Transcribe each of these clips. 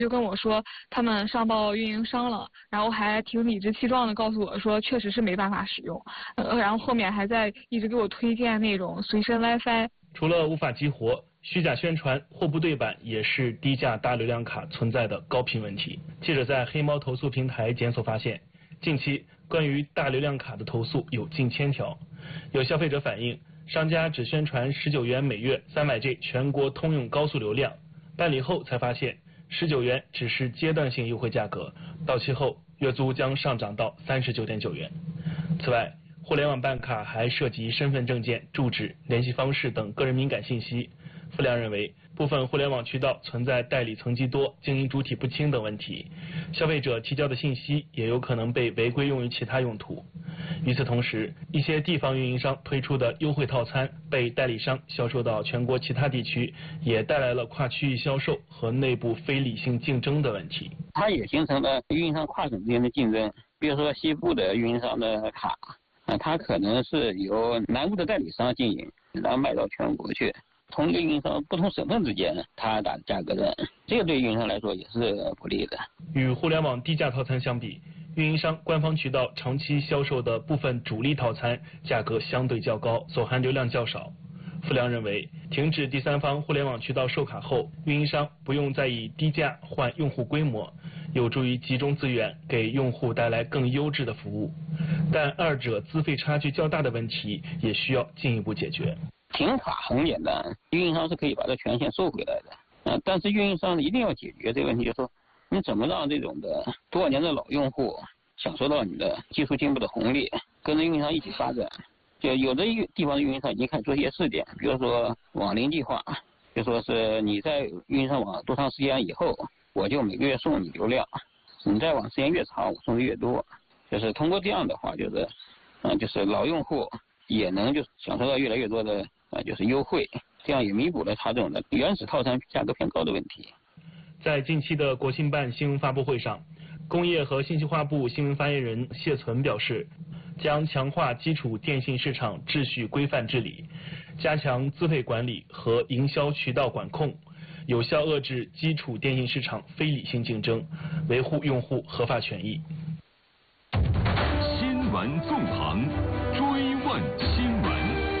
就跟我说他们上报运营商了，然后还挺理直气壮的告诉我说确实是没办法使用，然后后面还在一直给我推荐那种随身 WiFi。 除了无法激活，虚假宣传、货不对版也是低价大流量卡存在的高频问题。记者在黑猫投诉平台检索发现，近期关于大流量卡的投诉有近1000条。有消费者反映，商家只宣传19元每月300G 全国通用高速流量，办理后才发现19元只是阶段性优惠价格，到期后月租将上涨到39.9元。此外，互联网办卡还涉及身份证件、住址、联系方式等个人敏感信息。傅亮认为，部分互联网渠道存在代理层级多、经营主体不清等问题，消费者提交的信息也有可能被违规用于其他用途。与此同时，一些地方运营商推出的优惠套餐被代理商销售到全国其他地区，也带来了跨区域销售和内部非理性竞争的问题。 它也形成了运营商跨省之间的竞争，比如说西部的运营商的卡，它可能是由南部的代理商经营，然后卖到全国去。同一个运营商不同省份之间，它打价格战，这个对运营商来说也是不利的。 与互联网低价套餐相比，运营商官方渠道长期销售的部分主力套餐价格相对较高，所含流量较少。傅亮认为，停止第三方互联网渠道售卡后，运营商不用再以低价换用户规模，有助于集中资源，给用户带来更优质的服务。但二者资费差距较大的问题也需要进一步解决。 停卡很简单，运营商是可以把这权限收回来的，但是运营商一定要解决这个问题，就是说你怎么让这种的多少年的老用户享受到你的技术进步的红利，跟着运营商一起发展。就有的地方的运营商已经开始做一些试点，比如说网龄计划，就说是你在运营上网多长时间以后，我就每个月送你流量，你在网时间越长，我送的越多。就是通过这样的话，就是老用户也能就享受到越来越多的就是优惠，这样也弥补了他这种的原始套餐价格偏高的问题。 在近期的国新办新闻发布会上，工业和信息化部新闻发言人谢存表示，将强化基础电信市场秩序规范治理，加强资费管理和营销渠道管控，有效遏制基础电信市场非理性竞争，维护用户合法权益。 新闻纵横，追问新闻。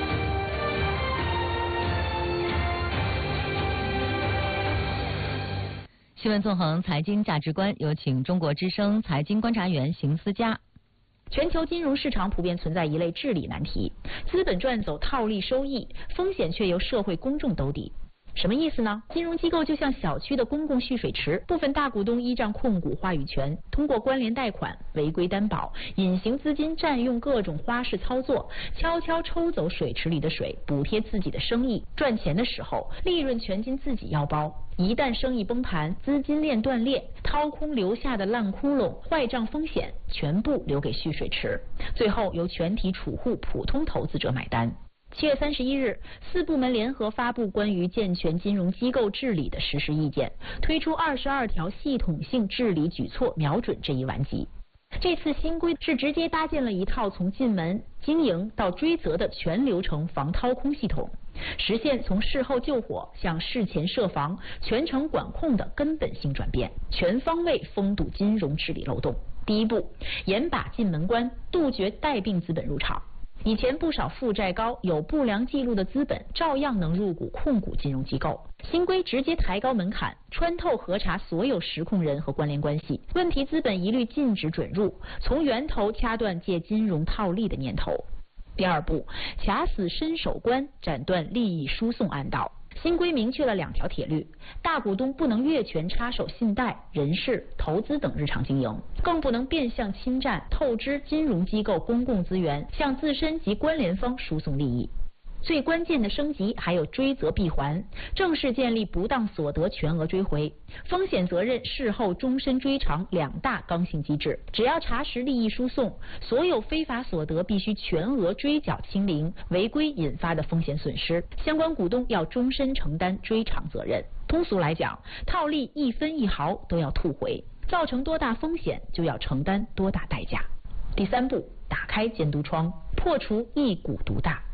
新闻纵横财经价值观，有请中国之声财经观察员邢思佳。 全球金融市场普遍存在一类治理难题，资本赚走套利收益，风险却由社会公众兜底。什么意思呢？金融机构就像小区的公共蓄水池，部分大股东依仗控股话语权，通过关联贷款、违规担保、隐形资金占用各种花式操作，悄悄抽走水池里的水，补贴自己的生意。赚钱的时候，利润全进自己腰包；一旦生意崩盘，资金链断裂，掏空留下的烂窟窿、坏账风险，全部留给蓄水池，最后由全体储户、普通投资者买单。7月31日，4部门联合发布关于健全金融机构治理的实施意见，推出22条系统性治理举措，瞄准这一顽疾。这次新规是直接搭建了一套从进门、经营到追责的全流程防掏空系统，实现从事后救火向事前设防、全程管控的根本性转变，全方位封堵金融治理漏洞。第一步，严把进门关，杜绝带病资本入场。以前不少负债高、有不良记录的资本照样能入股控股金融机构。新规直接抬高门槛，穿透核查所有实控人和关联关系，问题资本一律禁止准入，从源头掐断借金融套利的念头。第二步，卡死伸手关，斩断利益输送暗道。新规明确了2条铁律：大股东不能越权插手信贷、人事、投资等日常经营，更不能变相侵占、透支金融机构公共资源，向自身及关联方输送利益。最关键的升级还有追责闭环，正式建立不当所得全额追回、风险责任事后终身追偿2大刚性机制。只要查实利益输送，所有非法所得必须全额追缴清零，违规引发的风险损失，相关股东要终身承担追偿责任。通俗来讲，套利1分1毫都要吐回，造成多大风险就要承担多大代价。第三步，打开监督窗，破除一股独大。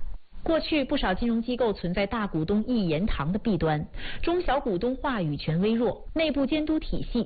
过去不少金融机构存在大股东一言堂的弊端，中小股东话语权微弱，内部监督体系